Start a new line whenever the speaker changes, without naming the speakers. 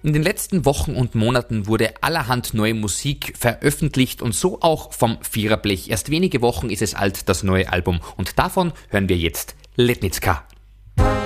In den letzten Wochen und Monaten wurde allerhand neue Musik veröffentlicht und so auch vom Viererblech. Erst wenige Wochen ist es alt, das neue Album. Und davon hören wir jetzt Letnicka.